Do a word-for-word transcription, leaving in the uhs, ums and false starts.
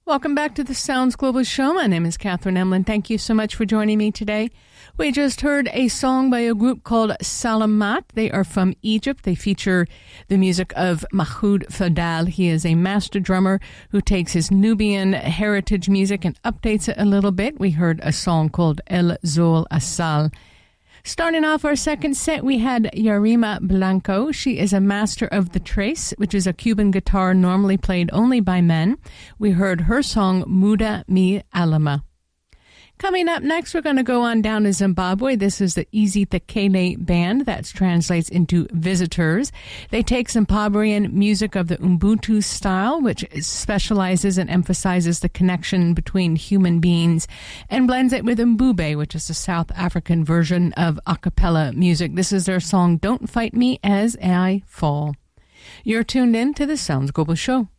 Welcome back to the Sounds Global Show. My name is Catherine Emlin. Thank you so much for joining me today. We just heard a song by a group called Salamat. They are from Egypt. They feature the music of Mahoud Fadal. He is a master drummer who takes his Nubian heritage music and updates it a little bit. We heard a song called El Zol Asal. Starting off our second set, we had Yarima Blanco. She is a master of the tres, which is a Cuban guitar normally played only by men. We heard her song, Muda Mi Alama. Coming up next, we're going to go on down to Zimbabwe. This is the Easy Tekele Band. That translates into visitors. They take Zimbabwean music of the Ubuntu style, which specializes and emphasizes the connection between human beings, and blends it with Mbube, which is the South African version of a cappella music. This is their song, Don't Fight Me As I Fall. You're tuned in to the Sounds Global Show.